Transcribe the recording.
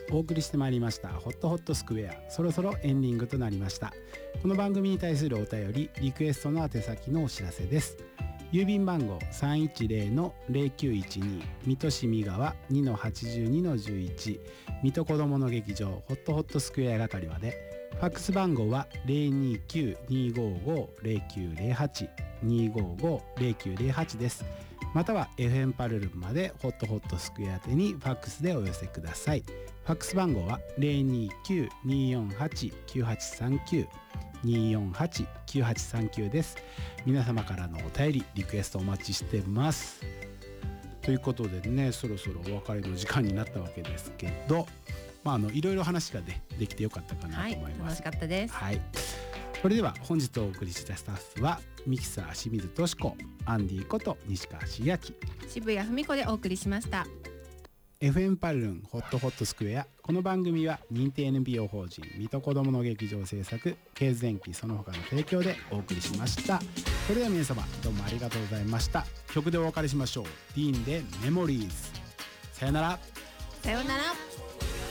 お送りしてまいりましたホットホットスクエア、そろそろエンディングとなりました。この番組に対するお便りリクエストの宛先のお知らせです。郵便番号 310-0912 水戸市見川 2-82-11 水戸こどもの劇場ホットホットスクエア係まで。ファックス番号は 029-255-0908 255-0908 です。または FM パルルンまでホットホットスクエア宛てにファックスでお寄せください。ファックス番号は 029-248-9839 248-9839 です。皆様からのお便りリクエストお待ちしてます。ということでね、そろそろお別れの時間になったわけですけど、いろいろ話ができてよかったかなと思います。 楽しかったです。 それでは本日お送りしたスタッフはミキサー清水敏子、アンディこと西川茂明、 渋谷文子でお送りしました。 FM パルルンホットホットスクエア。この番組は認定 NPO 法人水戸こどもの劇場制作、ケーズ電機その他の提供でお送りしました。それでは皆様どうもありがとうございました。曲でお別れしましょう。ディーンでメモリーズ。さよなら。 さよなら。